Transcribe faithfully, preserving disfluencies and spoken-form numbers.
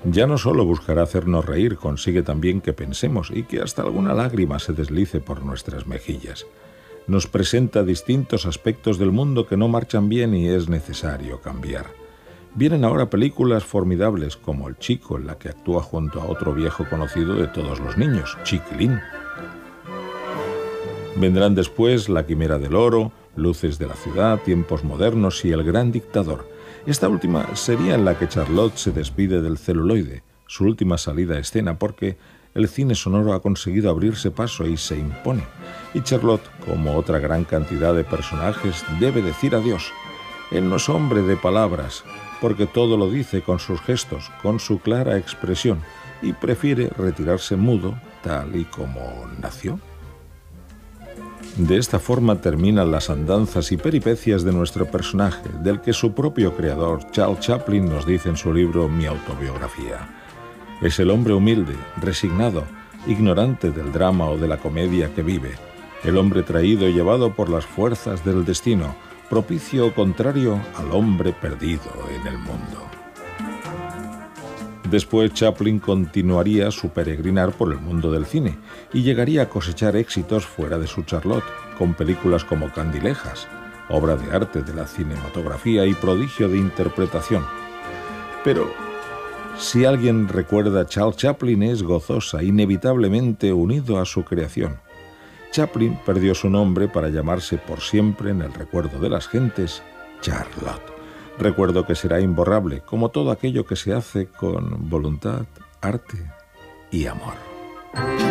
Ya no solo buscará hacernos reír, consigue también que pensemos y que hasta alguna lágrima se deslice por nuestras mejillas. Nos presenta distintos aspectos del mundo que no marchan bien y es necesario cambiar. Vienen ahora películas formidables como El chico, en la que actúa junto a otro viejo conocido de todos los niños, Chiquilín. Vendrán después La quimera del oro, Luces de la ciudad, Tiempos modernos y El gran dictador. Esta última sería en la que Charlotte se despide del celuloide, su última salida a escena, porque el cine sonoro ha conseguido abrirse paso y se impone. Y Charlotte, como otra gran cantidad de personajes, debe decir adiós. Él no es hombre de palabras, porque todo lo dice con sus gestos, con su clara expresión, y prefiere retirarse mudo, tal y como nació. De esta forma terminan las andanzas y peripecias de nuestro personaje, del que su propio creador, Charles Chaplin, nos dice en su libro Mi autobiografía. Es el hombre humilde, resignado, ignorante del drama o de la comedia que vive, el hombre traído y llevado por las fuerzas del destino, propicio o contrario al hombre perdido en el mundo. Después Chaplin continuaría su peregrinar por el mundo del cine y llegaría a cosechar éxitos fuera de su Charlotte, con películas como Candilejas, obra de arte de la cinematografía y prodigio de interpretación. Pero si alguien recuerda a Charles Chaplin es gozosa, inevitablemente unido a su creación. Chaplin perdió su nombre para llamarse por siempre en el recuerdo de las gentes Charlotte. Recuerdo que será imborrable, como todo aquello que se hace con voluntad, arte y amor.